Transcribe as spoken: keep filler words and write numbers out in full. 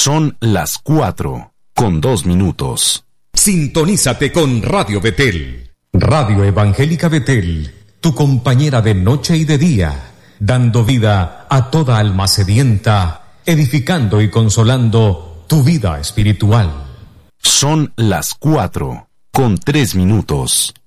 Son las cuatro, con dos minutos. Sintonízate con Radio Betel. Radio Evangélica Betel, tu compañera de noche y de día, dando vida a toda alma sedienta, edificando y consolando tu vida espiritual. Son las cuatro, con tres minutos.